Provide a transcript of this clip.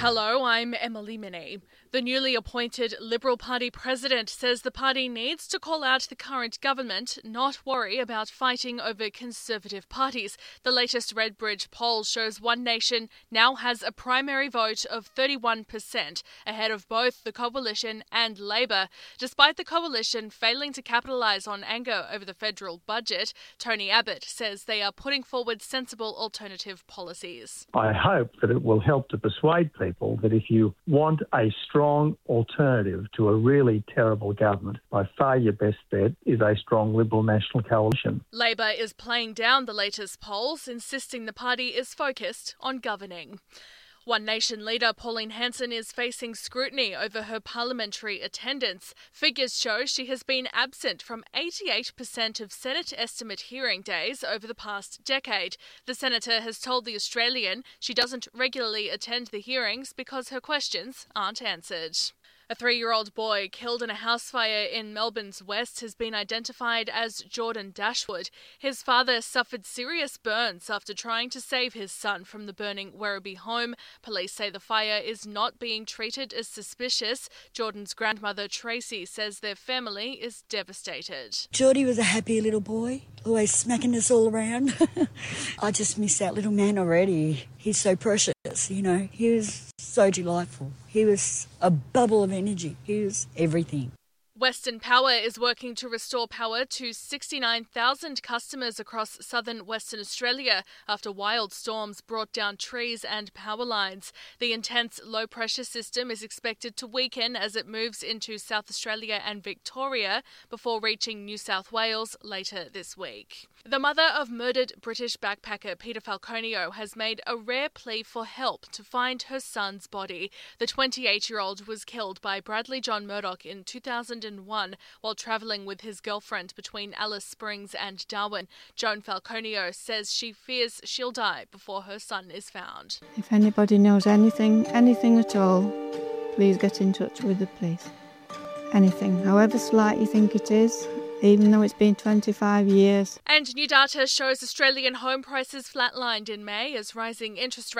Hello, I'm Emily Minnie. The newly appointed Liberal Party president says the party needs to call out the current government, not worry about fighting over Conservative parties. The latest Redbridge poll shows One Nation now has a primary vote of 31%, ahead of both the Coalition and Labor. Despite the Coalition failing to capitalise on anger over the federal budget, Tony Abbott says they are putting forward sensible alternative policies. I hope that it will help to persuade people that if you want a strong alternative to a really terrible government, by far your best bet is a strong Liberal National Coalition. Labor is playing down the latest polls, insisting the party is focused on governing. One Nation leader Pauline Hanson is facing scrutiny over her parliamentary attendance. Figures show she has been absent from 88% of Senate estimate hearing days over the past decade. The senator has told The Australian she doesn't regularly attend the hearings because her questions aren't answered. A 3-year-old boy killed in a house fire in Melbourne's west has been identified as Jordan Dashwood. His father suffered serious burns after trying to save his son from the burning Werribee home. Police say the fire is not being treated as suspicious. Jordan's grandmother, Tracy, says their family is devastated. Geordie was a happy little boy, always smacking us all around. I just miss that little man already. He's so precious, you know. He was so delightful. He was a bubble of energy. He was everything. Western Power is working to restore power to 69,000 customers across southern Western Australia after wild storms brought down trees and power lines. The intense low-pressure system is expected to weaken as it moves into South Australia and Victoria before reaching New South Wales later this week. The mother of murdered British backpacker Peter Falconio has made a rare plea for help to find her son's body. The 28-year-old was killed by Bradley John Murdoch in 2001 while travelling with his girlfriend between Alice Springs and Darwin. Joan Falconio says she fears she'll die before her son is found. If anybody knows anything at all, please get in touch with the police. Anything, however slight you think it is, even though it's been 25 years. And new data shows Australian home prices flatlined in May as rising interest rates